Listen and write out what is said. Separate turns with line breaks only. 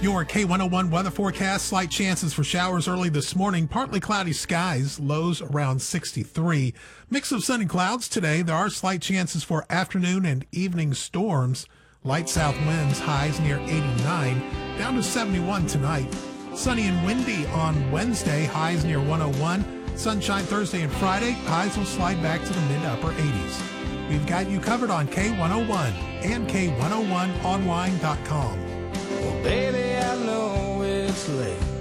Your K101 weather forecast, slight chances for showers early this morning, partly cloudy skies, lows around 63. Mix of sun and clouds today. There are slight chances for afternoon and evening storms. Light south winds, highs near 89, down to 71 tonight. Sunny and windy on Wednesday, highs near 101. Sunshine Thursday and Friday, highs will slide back to the mid-upper 80s. We've got you covered on K101 and K101online.com.
Well, baby, I know it's late.